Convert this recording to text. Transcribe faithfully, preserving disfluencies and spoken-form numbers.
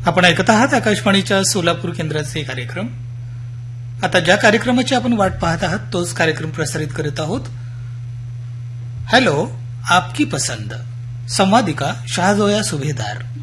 आपण ऐकत आहात आकाशवाणीच्या सोलापूर केंद्राचे कार्यक्रम. आता ज्या कार्यक्रमाची आपण वाट पाहत आहात तोच कार्यक्रम प्रसारित करत आहोत. हॅलो, आपकी पसंद. संवादिका शाहजोया सुभेदार.